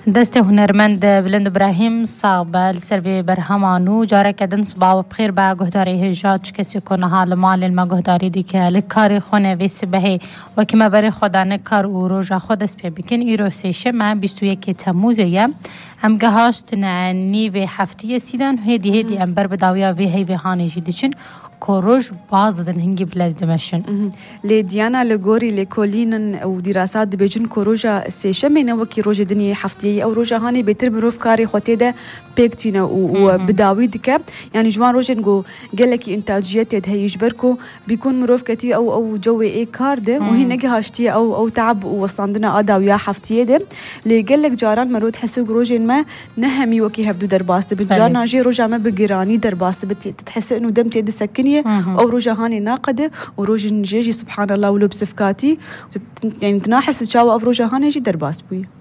دست هنرمند بلند ابراهیم صاحب سروی برهمانو جاره کدن صباح بخیر با گهداری هجات کسی کنه حال مال ما گهداری دی که لکاری خونه ویسی بهی و که ما بری خودانه کار و روژا خود است پی بکن ایرو سیشه من 21 تموز یم ام گهاشت نیو هفته سیدن هدی ام بر بداویا وی هی هانی جدیشن كوروج بعض هنجي بلاز دمشن لديانا لغوري لكولين او دراسات بيجن كوروجا سيشمينا وكي روج دنيا حفتيه او روجا هاني بيتر بروف كاري خوتيدا بيكتينا وبداوي دكا يعني جوان روجنغو قالك انتاجيات هي يجبركو بيكون مروف كتير او جوي اي كارد وهي نجي هاشتي او تعب وصلنا اداويا حفتيه ده اللي قالك جاران مرود حسوا روجين ما نهمي وكي هبدو درباست بالجارنا جي روجا ما بقراني درباست بتحس انه دم تيد سكني أو روجا هاني ناقدة وروج نجيجي سبحان الله ولبس فكاتي يعني تناحس تشاو أو روجا هاني يجي درباس بوي